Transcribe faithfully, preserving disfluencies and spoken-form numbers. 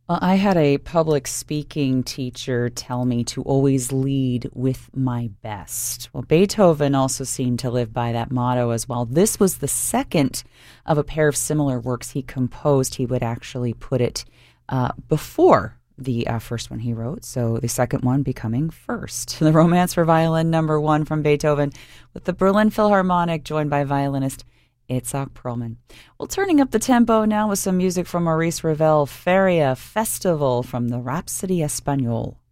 Well, I had a public speaking teacher tell me to always lead with my best. Well, Beethoven also seemed to live by that motto as well. This was the second of a pair of similar works he composed. He would actually put it uh, before the uh, first one he wrote, so the second one becoming first. The Romance for Violin number one from Beethoven with the Berlin Philharmonic joined by violinist Itzhak Perlman. Well, turning up the tempo now with some music from Maurice Ravel, Feria Festival from the Rhapsody Espagnole.